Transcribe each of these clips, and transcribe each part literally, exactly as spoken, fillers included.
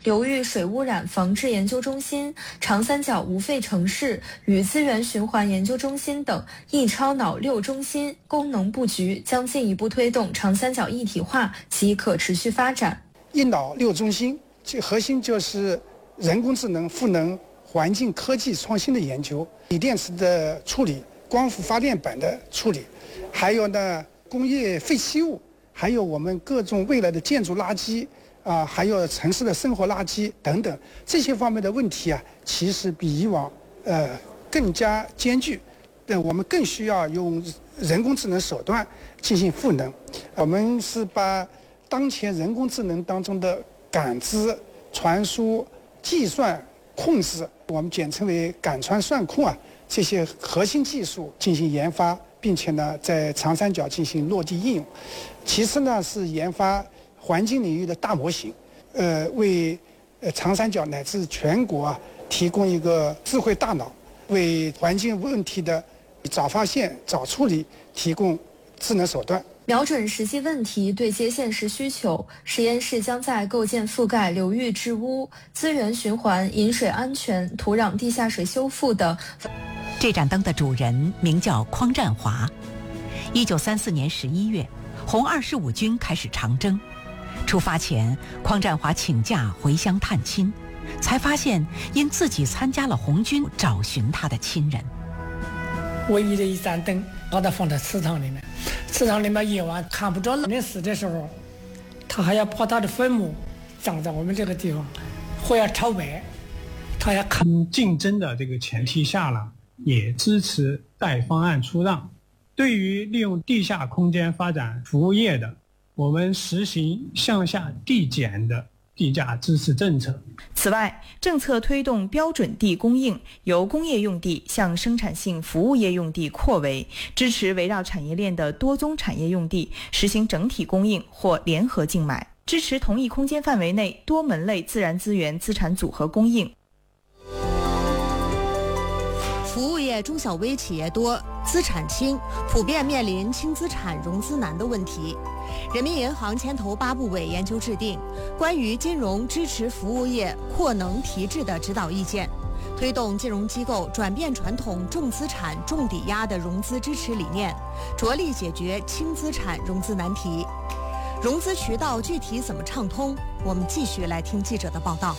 流域水污染防治研究中心、长三角无废城市与资源循环研究中心等一超脑六中心功能布局，将进一步推动长三角一体化及可持续发展。 一脑六中心这核心就是人工智能、赋能、环境科技创新的研究，锂电池的处理、光伏发电板的处理，还有呢工业废弃物，还有我们各种未来的建筑垃圾啊，还有城市的生活垃圾等等这些方面的问题啊，其实比以往呃更加艰巨。对，我们更需要用人工智能手段进行赋能。我们是把当前人工智能当中的感知、传输、计算、控制，我们简称为感传算控啊，这些核心技术进行研发，并且呢在长三角进行落地应用。其次呢是研发环境领域的大模型，呃，为呃长三角乃至全国啊提供一个智慧大脑，为环境问题的早发现、早处理提供智能手段。 瞄准实际问题，对接现实需求，实验室将在构建覆盖流域治污、资源循环、饮水安全、土壤地下水修复的。 这盏灯的主人名叫匡占华。一九三四年十一月，红二十五军开始长征。出发前，匡占华请假回乡探亲，才发现因自己参加了红军，找寻他的亲人。 唯一的一盏灯，把它放在祠堂里面。祠堂里面夜晚看不着人死的时候，他还要把他的坟墓葬在我们这个地方，或要朝北，他要看。 竞争的这个前提下呢，也支持带方案出让。对于利用地下空间发展服务业的，我们实行向下递减的地价支持政策。 此外，政策推动标准地供应，由工业用地向生产性服务业用地扩围，支持围绕产业链的多宗产业用地实行整体供应或联合竞买，支持同一空间范围内多门类自然资源资产组合供应。 服务业中小微企业多，资产轻，普遍面临轻资产融资难的问题。人民银行牵头八部委研究制定关于金融支持服务业扩能提质的指导意见，推动金融机构转变传统重资产重抵押的融资支持理念，着力解决轻资产融资难题。融资渠道具体怎么畅通？我们继续来听记者的报道。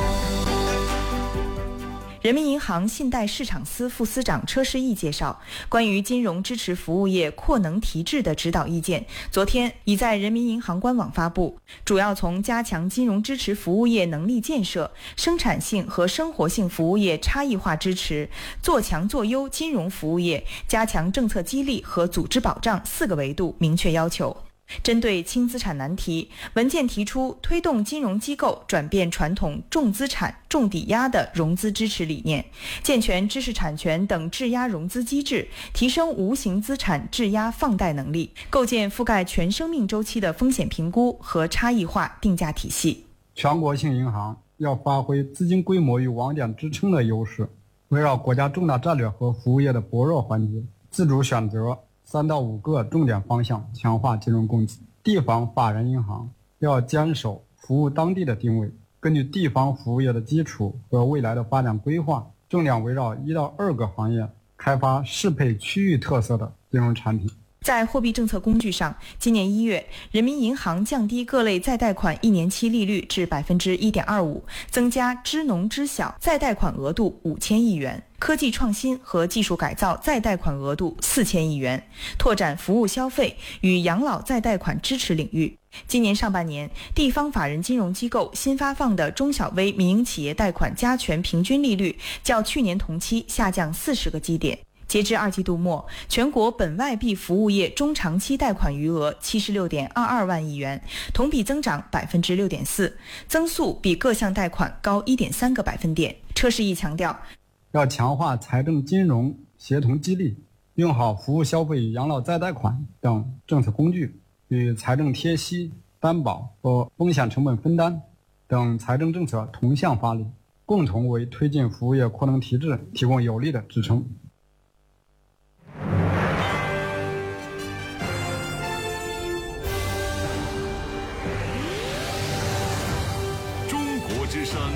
人民银行信贷市场司副司长车世义介绍，关于金融支持服务业扩能提质的指导意见，昨天已在人民银行官网发布，主要从加强金融支持服务业能力建设、生产性和生活性服务业差异化支持、做强做优金融服务业、加强政策激励和组织保障四个维度明确要求。针对轻资产难题，文件提出推动金融机构转变传统重资产重抵押的融资支持理念，健全知识产权等质押融资机制，提升无形资产质押放贷能力，构建覆盖全生命周期的风险评估和差异化定价体系。 全国性银行要发挥资金规模与网点支撑的优势，围绕国家重大战略和服务业的薄弱环节，自主选择三到五个重点方向，强化金融供给。地方法人银行要坚守服务当地的定位，根据地方服务业的基础和未来的发展规划，重点围绕一到二个行业开发适配区域特色的金融产品。 在货币政策工具上，今年一月，人民银行降低各类再贷款一年期利率至百分之一点二五，增加支农支小再贷款额度五千亿元，科技创新和技术改造再贷款额度四千亿元，拓展服务消费与养老再贷款支持领域。今年上半年，地方法人金融机构新发放的中小微民营企业贷款加权平均利率较去年同期下降四十个基点。截至二季度末，全国本外币服务业中长期贷款余额七十六点二二万亿元，同比增长百分之六点四，增速比各项贷款高一点三个百分点。车世义强调， 要强化财政金融协同激励，用好服务消费与养老再贷款等政策工具，与财政贴息、担保和风险成本分担等财政政策同向发力，共同为推进服务业扩能提质提供有力的支撑。